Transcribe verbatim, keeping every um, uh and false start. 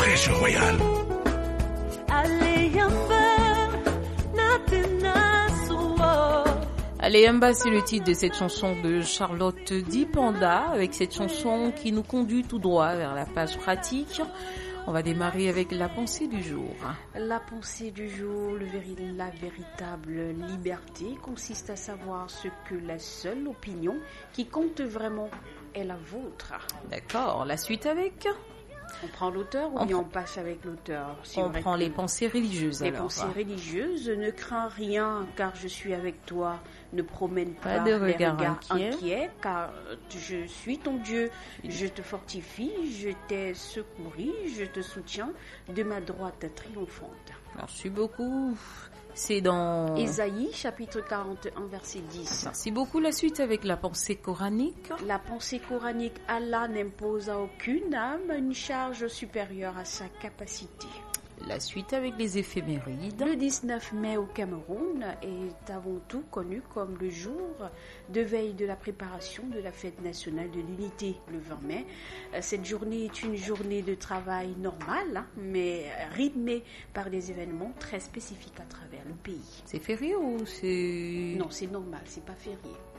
Fraîcheur royale. Aleyamba, c'est le titre de cette chanson de Charlotte Dipanda, avec cette chanson qui nous conduit tout droit vers la page pratique. On va démarrer avec la pensée du jour. La pensée du jour, le véri- la véritable liberté consiste à savoir ce que la seule opinion qui compte vraiment est la vôtre. D'accord, la suite avec On prend l'auteur ou on, bien on passe avec l'auteur? C'est on prend les pensées religieuses les alors. pensées religieuses. Ne crains rien car je suis avec toi. Ne promène pas, Pas de les regard regards inquiet. inquiets car je suis ton Dieu. Je te fortifie, je t'ai secouru, je te soutiens de ma droite triomphante. Merci beaucoup. C'est dans Ésaïe chapitre quarante et un verset dix. Merci beaucoup. La suite avec la pensée coranique. La pensée coranique, Allah n'impose à aucune âme une charge supérieure à sa capacité. La suite avec les éphémérides. Le dix-neuf mai au Cameroun est avant tout connu comme le jour de veille de la préparation de la fête nationale de l'unité, le vingt mai. Cette journée est une journée de travail normale, hein, mais rythmée par des événements très spécifiques à travers le pays. C'est férié ou c'est... Non, c'est normal, c'est pas férié.